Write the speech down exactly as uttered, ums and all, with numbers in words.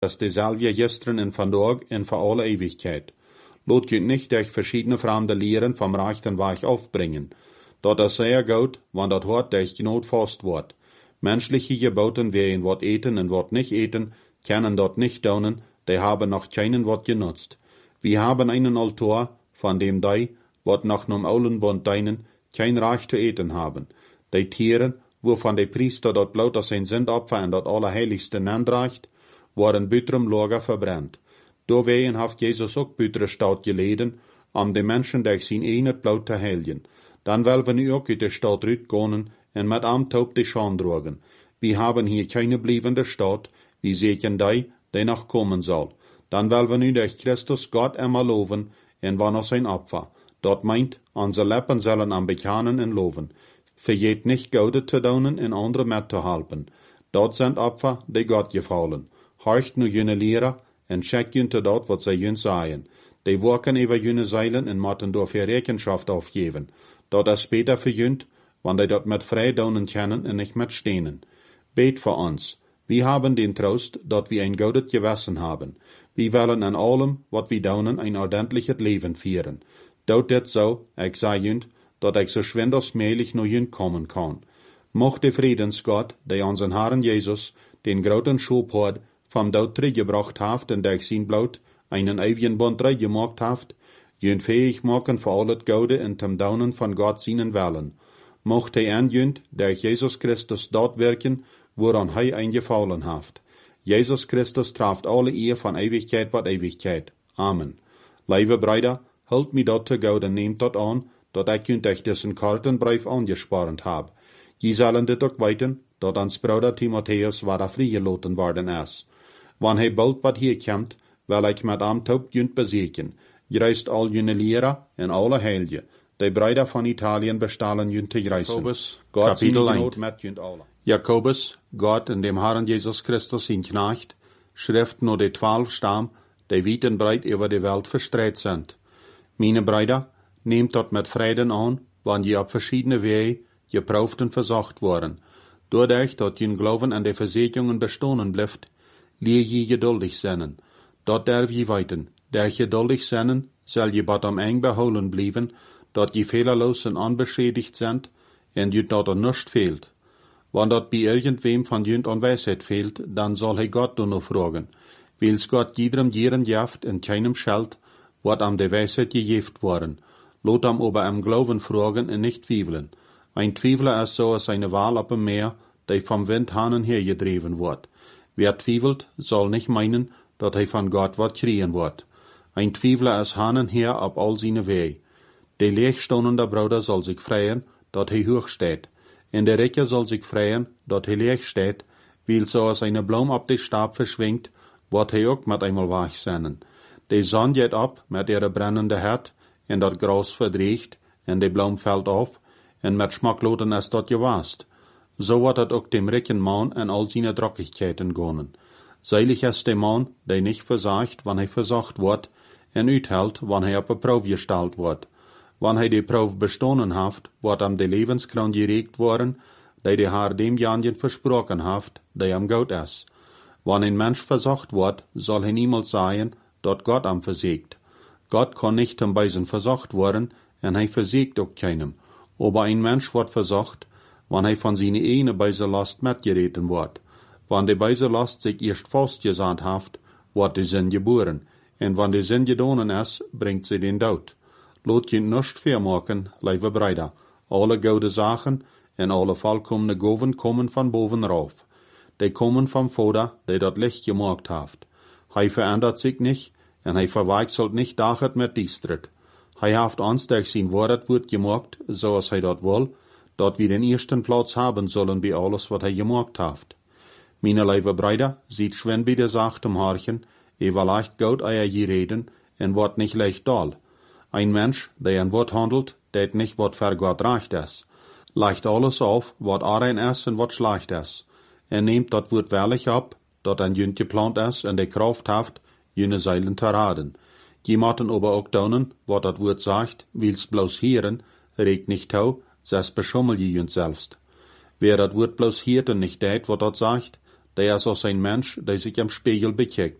das dezelfde gisteren en vandaag en voor alle Ewigkeit. Lot je nicht durch verschiedene fremde Lehren vom rechten Weg aufbringen. Dat is sehr gut, wann dat hort durch Gnade fast wordt. Menschliche Geboten, wer wat eten en wat nicht eten, können dort nicht daunen, die haben noch keinen wat genutzt. Wir haben einen Altar, von dem die, wat nach nem oulen Bund deinen, kein Recht zu eten haben. Die Tieren, wovon der Priester dort bloot als zijn Sündopfer en dat Allerheiligste nandreicht, worden buitrum Lager verbrannt. Doorwegen heeft Jezus ook buitre stad geleden, om de mensen durch zijn ene bloot te helgen. Dan willen we nu ook uit de stad uitgaan en met am taub de Schande drogen. Wir haben hier keine bliebende Stadt, wie sehen die, die noch kommen soll. Dan willen we nu durch Christus Gott einmal loven en wann er sein Opfer. Dat meint, onze Lippen sollen am bekennen en loven. Vergeet nicht Gode te doen en andere met te helpen. Dat sind Opfer, die Gott gefallen. Horcht nu jene Lehrer en check junte dat wat zij jun sagen. Die werken über jene Zeilen en moeten dafür Rechenschaft aufgeben. Dat is später für junt, wann die dat met frei doen können en nicht met stenen. Bet für uns. Wir haben den Trost, dat wir ein gutes Gewissen haben. Wir wollen an allem, wat wir doen, ein ordentliches Leben führen. Dout dit so, ich sag junt, dat ich so schwindersmählich nur junt kommen kann. Mocht der Friedensgott, der unseren Herrn Jesus, den großen Schub hat, vom Tod zurückgebracht haft und durch sein Blut einen ewigen Bund reingemacht haft, jünd fähig machen für alles Gute und zum Daunen von Gott seinen Willen. Mocht er anjünd durch Jesus Christus dort wirken, woran er eingefallen haft. Jesus Christus traft alle ihr von Ewigkeit bei Ewigkeit. Amen. Liebe Brüder, halt mich dort zu Gott und nehmt dort an, dat ich jünd durch diesen kalten Brief angespart hab. Je sollen dit ook weten, dat ans Bruder Timotheus war freigelassen worden ist. Wann hij bald wat hier komt, wil ik met am taub jünd bezieken. Juist al jene Lehrer en alle Heilige, die Brüder von Italien bestalen jünd te greißen. Jakobus, Kapitel eins. Met jünd alle. Jakobus, Gott in dem Herrn Jesus Christus sein Knecht, schrift nur die zwölf Stamm, die weit und breit über die Welt verstreut sind. Meine Brüder, nehmt dort mit Frieden an, wann je auf verschiedene Wege geprüft und versucht worden. Dadurch, dat jün Glauben an die Versicherungen bestehen bleibt, leer je geduldig zijn. Dat darf je weten. Der geduldig zijn, zal je bad am eng behouden blijven, dat je fehlerlos en onbeschädigt sind, en je dat er nichts fehlt. Wann dat bij irgendwem van jünd an Weisheit fehlt, dann soll hij Gott nur noch fragen. Wils Gott jedem jeren jaft en keinem schalt, wat am de Weisheit gejeft worden. Lot am ober am Glauben fragen en nicht twiefeln. Ein Twiefler ist so als eine Wahl op een Meer, die vom Wind hanen hergedreven wordt. Wer twiefelt, soll nicht meinen, dat hij von Gott wat kriegen wird. Ein Twiefler ist hanen her op all seine Wege. Der leegstehende Bruder soll sich freien, dat hij hoog steht. En der Ricker soll sich freien, dat hij leeg steht, weil so als eine Blom op de Stab verschwingt, wird hij ook met einmal wach sein. De Sonne geht ab mit ihrer brennende Herd, en dat Gras verdriecht, en de Blom fällt auf, en met Schmackloten ist dat gewast. So wird het ook dem ricken Mann en all seine Drockigkeiten gonnen. Seilig ist der Mann, der nicht versagt, wann er versucht wird, en uithält, wann er op een Proef gestellt wird. Wann er die Proef bestonen haft, wird am de Lebenskroon geregt worden, die de Herr dem Janjen versprochen haft, der am Gott ist. Wann ein Mensch versucht wird, soll er niemals sagen, dat Gott am versiegt. Gott kann nicht zum Beisen versucht worden, en er versiegt auch keinem. Aber ein Mensch wird versucht, wann er von seine eine Beiselast mitgereten wird. Wann die Beiselast sich erst festgesandt haft, wird die Sinn geboren, en wann die Sinn gedonen ist, bringt sie den Tod. Lot je nicht vermaken, liebe Brüder. Alle gute Sachen en alle vollkommene Goven kommen von boven rauf. Die kommen vom Vater, der dat Licht gemacht haft. Hij verändert sich nicht, en hij verwechselt nicht dachet mit Distritt. Hij haft uns durch sein Wort wird gemacht, so als hij dat will, dat wir den ersten Platz haben sollen bei alles, wat hij gemacht haft. Meine liebe Brüder, sieht schwen bei der sachtem Harchen, ewer leicht Gott eier je reden, en wordt nicht leicht doll. Ein Mensch, der ein Wort handelt, det nicht wat für Gott recht ist. Leicht alles auf, wat arein ist en wat schlecht ist. Er nehmt dat Wort ehrlich ab, dat ein jünd geplant ist en de Kraft haft, jene Seilen te raden. Je maten aber ook daunen, wat dat Wort sagt, willst bloß hören, regt nicht tau, ses beschummel je jünd selbst. Wer dat Wort bloß hiert en nicht deit, wat dat sagt, Der ist als ein Mensch, der sich im Spiegel bekijkt.